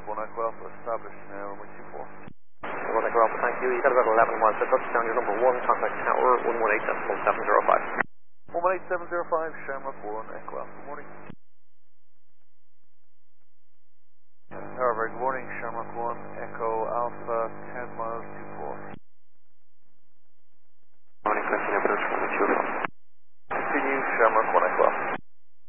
Shamrock 1 Echo Alpha, established now, runway 24. 1 Echo Alpha, thank you. You got about 11 miles to touchdown, your number 1, contact tower 118.705. 118.705, Shamrock 1 Echo Alpha, good morning. Tower, very good morning, Shamrock 1 Echo Alpha, 10 miles 24.